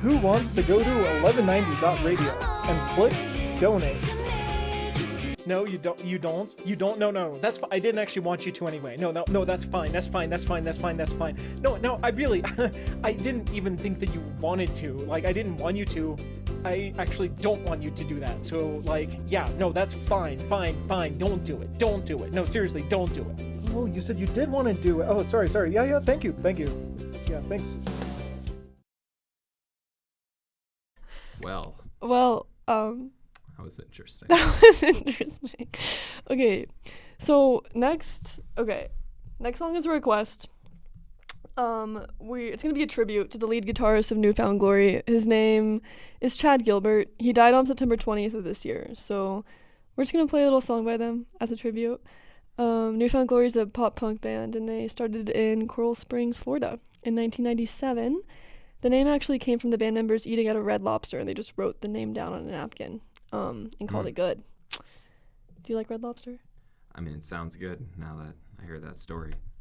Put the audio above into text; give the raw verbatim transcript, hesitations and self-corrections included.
who wants to go to eleven ninety dot radio and click donate? No, you don't. You don't. You don't. No, no. That's. Fi- I didn't actually want you to anyway. No, no, no. That's fine. That's fine. That's fine. That's fine. That's fine. No, no. I really. I didn't even think that you wanted to. Like, I didn't want you to. I actually don't want you to do that. So, like, yeah. No, that's fine. Fine. Fine. Don't do it. Don't do it. No, seriously, don't do it. Oh, you said you did want to do it. Oh, sorry. Sorry. Yeah, yeah. Thank you. Thank you. Yeah. Thanks. Well. Well. Um. That was interesting. That was interesting. Okay, so next, okay, next song is a request. Um, we it's gonna be a tribute to the lead guitarist of New Found Glory. His name is Chad Gilbert. He died on September twentieth of this year. So we're just gonna play a little song by them as a tribute. Um, New Found Glory is a pop punk band, and they started in Coral Springs, Florida, in nineteen ninety-seven. The name actually came from the band members eating at a Red Lobster, and they just wrote the name down on a napkin. Um, and called Mm. it good. Do you like Red Lobster? I mean, it sounds good now that I hear that story.